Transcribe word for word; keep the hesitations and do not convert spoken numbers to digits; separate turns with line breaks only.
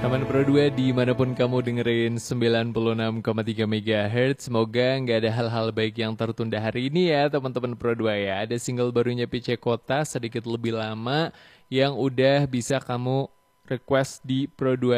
Teman Pro dua dimanapun kamu dengerin sembilan puluh enam koma tiga megahertz, semoga nggak ada hal-hal baik yang tertunda hari ini ya teman-teman Pro dua ya. Ada single barunya P C Kota sedikit lebih lama yang udah bisa kamu request di Pro dua